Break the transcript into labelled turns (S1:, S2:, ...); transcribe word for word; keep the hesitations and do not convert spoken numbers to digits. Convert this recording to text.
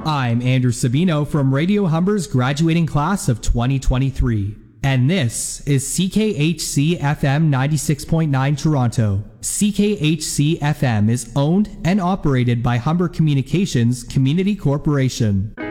S1: I'm Andrew Sabino from Radio Humber's graduating class of twenty twenty-three. And this is C K H C F M ninety-six point nine Toronto. C K H C F M is owned and operated by Humber Communications Community Corporation.